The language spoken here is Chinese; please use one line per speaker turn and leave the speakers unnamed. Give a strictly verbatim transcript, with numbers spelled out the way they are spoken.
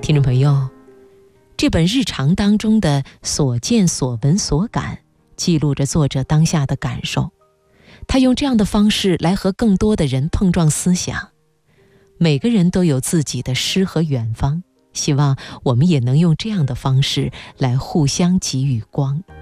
听众朋友，这本日常当中的所见所闻所感，记录着作者当下的感受。他用这样的方式来和更多的人碰撞思想。每个人都有自己的诗和远方，希望我们也能用这样的方式来互相给予光。